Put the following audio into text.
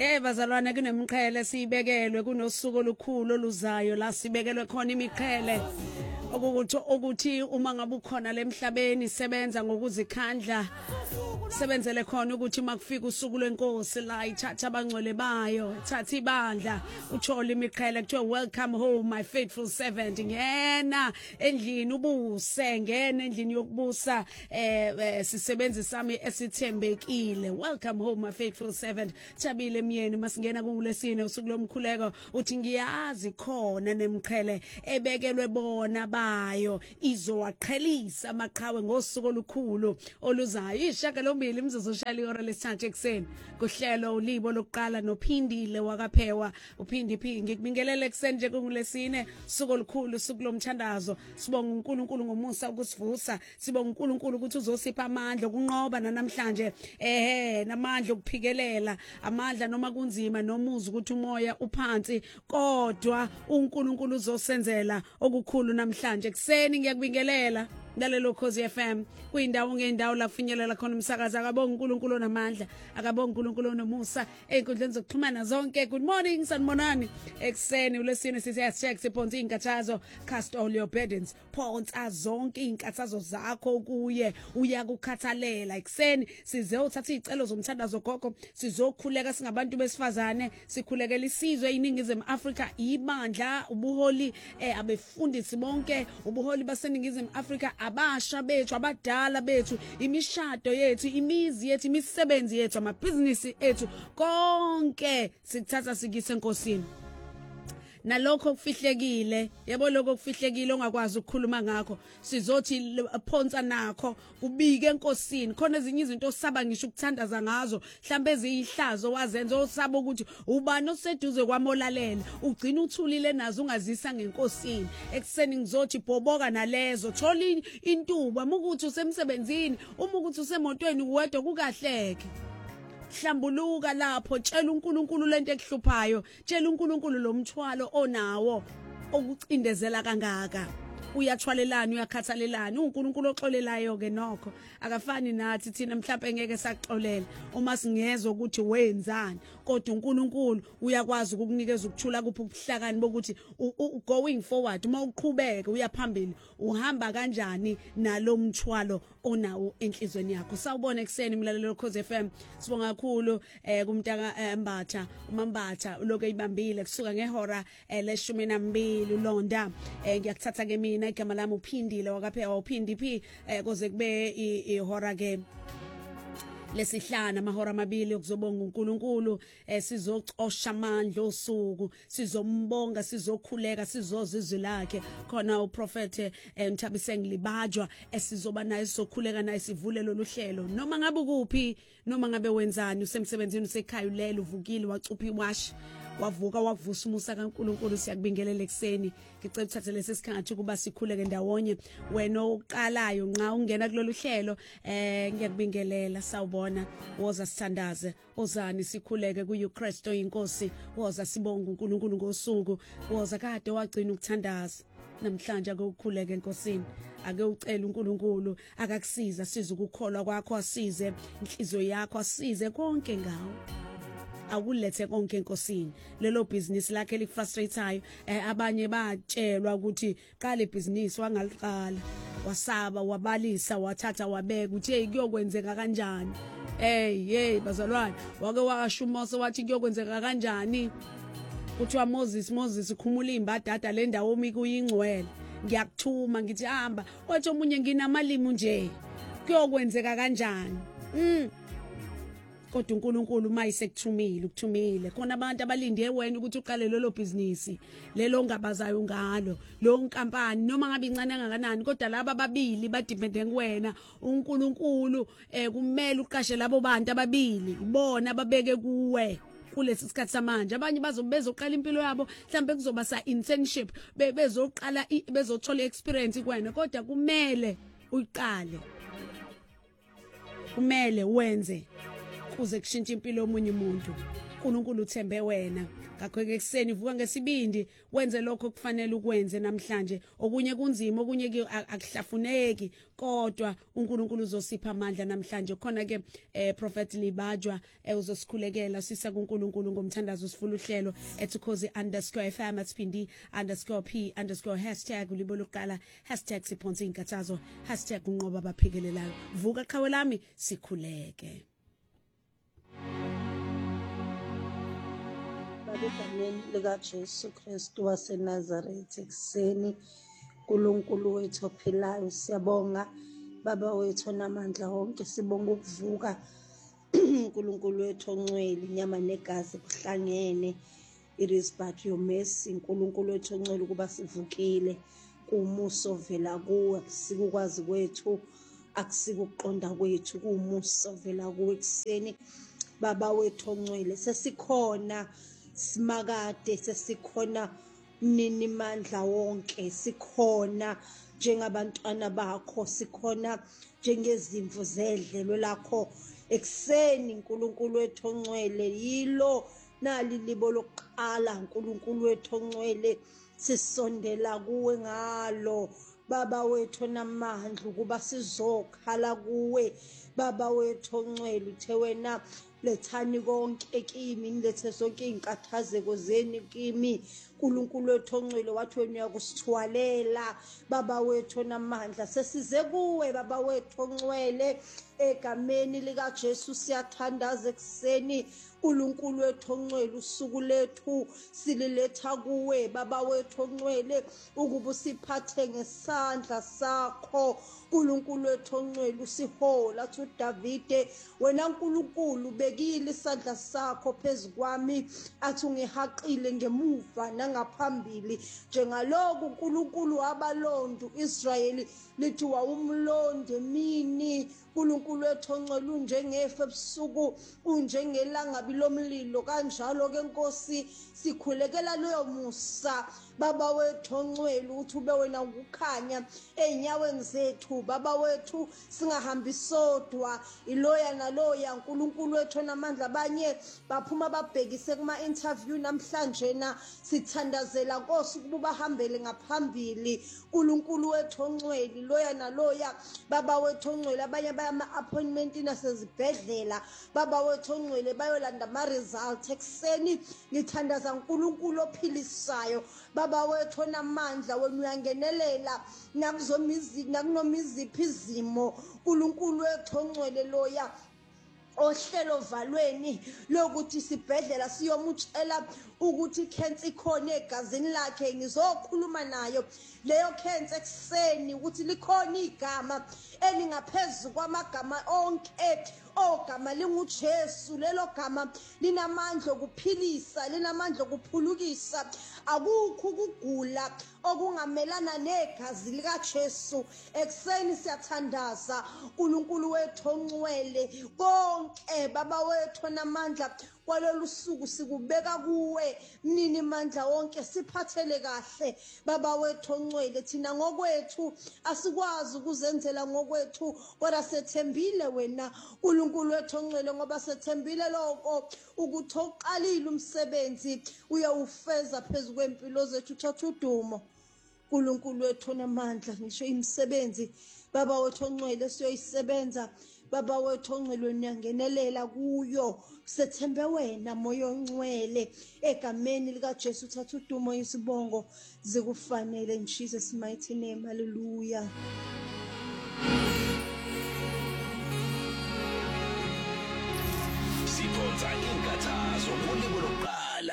Bazalwane kunemqhele sibekelwe kunosuku olukhulu oluzayo la sibekelwe khona imiqhele ukuthi uma ngabe ukhona lemhlabeni sebenza ngokuzikhandla sebenzele khona ukuthi makufika usuku lwenkosi la ithatha abangcwele bayo thatha ibandla uthola imiqhele kuthiwa welcome home my faithful servant ngena endlini ubuse ngena endlini yokubusa sisebenzi sami esithembekile welcome home my faithful servant Thabile Myeni masingena kulesine usuku lomkhuleko uthi ngiyazi khona nemqhele ebekelwe bona bayo izowaqhelisa amaqhawe ngosuku olukhulu oluzayo ishaka lombili imzuzu ushaya ihora lesithathu ekseni kuhlelo ulibo lokuqala nophindile wakaphewa uphindi ngikubingelele ekseni nje kungulesine suku olukhulu suku lomthandazo sibonga uNkulunkulu ngomusa ukusivusa sibonga uNkulunkulu ukuthi uzosipha amandla okunqoba namhlanje namandla okuphikelela amandla noma kunzima nomuzi ukuthi umoya uphansi kodwa uNkulunkulu uzosenzela okukhulu namhlanje ekseni ngiyakubingelela Dalelo Khosi FM kuyindawo ngendawo la kufinyelela khona umsakaza akabonga uNkulunkulu namandla akabonga uNkulunkulu nomusa einkundleni zokuxhumana zonke good morning sanibonani ekseni ulesine sithi check siphonsa inkathazo cast all your burdens phonsa zonke inkathazo zakho kuye uyakukhathalela ekseni size uthatha izicelo zomthandazo gogo sizokhuleka singabantu besifazane sikhulekela isizwe iningizimu Afrika ibandla ubuholi abefundisi bonke ubuholi baseningizimu Afrika abasha bethu abadala bethu imishado yethu imizi yethu imisebenzi yethu amabhizinisi ethu konke sikuthatha sikise enkosini nalokho kufihlekile yebo lokho kufihlekile ongakwazi ukukhuluma ngakho sizothi phonsa nakho ubike enkosini khona ezinye izinto osaba ngisho ukuthandaza ngazo mhlambe eziyihlazo wazenza osaba ukuthi ubani oseduze kwamolalele ugcina uthulile nazo ungazisa ngenkosini ekseni ngizothi bhoboka nalezo thola intuba ukuthi usemsebenzini uma ukuthi usemotweni uwedwa kukahleke hlambuluka lapho tshela uNkulunkulu lento ekuhluphayo tshela uNkulunkulu lomthwalo onawo okucindezela kangaka uyathwalelana uyakhathalelana uNkulunkulu oxolelayo ke nokho akafani nathi thina mhlawumbe ngeke saxolela uma singezwe ukuthi wenzani kodwa uNkulunkulu uyakwazi ukukunikeza ukuthula kuphi ubuhlakani bokuthi going forward uma uqhubeka uyaphambili uhamba kanjani nalomthwalo onawo enhlizweni yakho sawubona ekseni mlalelo Khosi FM sibonga kakhulu kumntaka Mbatha uMambatha lokho eyibambile kusuka ngehora le12 ulonda ngiyakuthatha ke mina igama lami uphindile wakaphewa uphindi phi koze kube ihora ke lesihlanu amahora amabili ukuzobonga uNkulunkulu sizocosha amandla osuku sizombonga sizokhuleka sizozizwi lakhe khona uprofete Nthabiseng Libajwa esizoba naye sizokhuleka naye sivule loluhlelo noma ngabe kuphi noma ngabe wenzani usemsebenzini usekhaya ulele uvukile wacupha iwash wavuka wakuvusa umusa kaNkulunkulu siyakubingelela ekseni ngicela uthathe lesi sikhathi kuba sikhuleke ndawonye wena oqalayo nxa ungena kulolu hlelo ngiyakubingelela sawubona woza sithandaze ozani sikhuleke kuYuKristu inkosi woza sibonga uNkulunkulu ngosuku woza kade wagcina ukuthandaza namhlanje akukhuleke enkosini ake ucela uNkulunkulu akakusiza siza ukukholwa kwakho asize inhliziyo yakho asize konke ngawo akulethe konke enkosini lelo business lakhe likufrustrateayo abanye batshelwa ukuthi qala ibusiness wangaliqala wasaba wabalisa wathatha wabeka uthi hey kuyokwenzeka kanjani bazalwane wake wakashumoso wathi kuyokwenzeka kanjani kuthiwa Moses ukhumula imbadada le ndawo omi kuyingcwele ngiyakuthuma ngithi hamba wathi omunye nginamalimu nje kuyokwenzeka kanjani kodwa uNkulunkulu mayisekuthumile ukuthumile khona abantu abalinde wena ukuthi uqale lelo business lelo ongabazayo ngalo lo nkampani noma ngabe incane kangakanani kodwa laba ababili badepende kuwena uNkulunkulu kumele uqashe labo bantu ababili ibona ababeke kuwe kulesi sikhathi samanje abanye bezoqala impilo yabo mhlambe kuzoba sa internship bezoqala bezothola experience kuwena kodwa kumele uyiqale kumele wenze kuze kushintshe impilo yomunye umuntu. uNkulunkulu uthembe wena. Ngakho ke ekseni vuka ngesibindi wenze lokho kufanele ukwenze namhlanje. Okunye kunzima, okunye akuhlafuneki, kodwa uNkulunkulu uzosipha amandla namhlanje. Khona ke Prophet Libajwa uzosikhulekela sisa kuNkulunkulu ngomthandazo sifuna uhlelo @Ukhozi_FM @P_P_ #hashtag #uliboluqala #siphonsa inkathazo #unqoba abaphikelelayo. Vuka qhawe lami sikhuleke. Egameni likaJesu Kristu waseNazaretha ekseni uNkulunkulu wethu ophilayo siyabonga baba wethu namandla wonke sibonga ukuvuka uNkulunkulu wethu ongcwele inyama negazi kuhlangene it is but your mercy uNkulunkulu wethu ongcwele ukuba sivukile kumuso vela kuwe akusikwazi kwethu akusikuqonda kwethu kumuso vela kuwe ekseni baba wethu ongcwele sesikhona simakade sesikhona nini mandla wonke sikhona njengabantwana bakho sikhona njengezimvu zedlelo lakho ekseni uNkulunkulu wethu ongcwele yilo nali libo lokuqala uNkulunkulu wethu ongcwele sisondela kuwe ngalo baba wethu namandla ukuba sizokhala kuwe baba wethu ongcwele uthe wena lethani konke kimi nilethe zonke inkathazeko zeni kimi uNkulunkulu wethu ongcwele wathi wena uyakusithwalela baba wethu namandla sesize kuwe baba wethu ongcwele egameni likaJesu siyathandaza ekseni uNkulunkulu wethu ongcwele usuku lethu sililetha kuwe baba wethu ongcwele ukuba usiphathe ngesandla sakho uNkulunkulu wethu ongcwele usihola athi uDavide wena uNkulunkulu bekile isandla sakho phezukwami athi ungihaqile ngemuva nangaphambili njengaloko uNkulunkulu wabalonda uIsrayeli lithi wawumlonde mini uNkulunkulu wethu ongcwele unjengefa ebusuku unjengelanga lomlilo kanjalo ke Nkosi sikhulekela leyo musa baba wethu ongcwele uthi ube wena ukukhanya enyaweni zethu baba wethu singahambi sodwa iloya naloya uNkulunkulu wethu namandla abanye baphuma babhekise kuma interview namhlanje na sithandazela Nkosi ukuba bahambele ngaphambili uNkulunkulu wethu ongcwele loya naloya baba wethu ongcwele abanye bayama appointment nasezibhedlela baba wethu ongcwele bayolanda ama results ekseni ngithandaza uNkulunkulu ophilisayo baba wethu namandla wena uyangenelela nakunomiziphi izimo uNkulunkulu wethu ongcwele loya ohlelo valweni lokuthi sibhedlela siyomutshela ukuthi cancer ikhona egazini lakhe ngizokhuluma nayo leyo cancer ekseni ukuthi likhona igama elingaphezulu kwamagama onke ogama linguJesu lelo gama linamandla okuphilisa linamandla okuphulukisa akukho ukugula okungamelana negazi likaJesu ekseni siyathandaza uNkulunkulu wethu ongcwele konke baba wethu namandla kwalolu suku sikubeka kuwe nini mandla wonke siphathele kahle baba wethu ongcwele thina ngokwethu asikwazi ukuzenzela ngokwethu kodwa sethembile wena uNkulunkulu wethu ongcwele ngoba sethembile lokho ukuthi oqalile umsebenzi uyawufeza phezulu kwempilo zethu uthatha udumo uNkulunkulu wethu namandla ngisho imisebenzi baba wethu ongcwele siyoyisebenza baba wethu ongcwele uyangenelela kuyo sethembe wena moya ongcwele egameni likaJesu uthatha udumo isibongo zikufanele in Jesus mighty name hallelujah.